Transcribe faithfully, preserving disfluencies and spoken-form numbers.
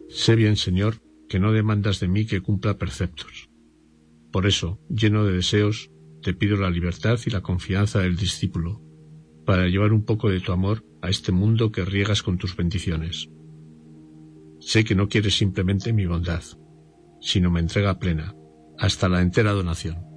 Sé bien, Señor, que no demandas de mí que cumpla preceptos. Por eso, lleno de deseos, te pido la libertad y la confianza del discípulo, para llevar un poco de tu amor a este mundo que riegas con tus bendiciones. Sé que no quieres simplemente mi bondad, sino mi entrega plena, hasta la entera donación.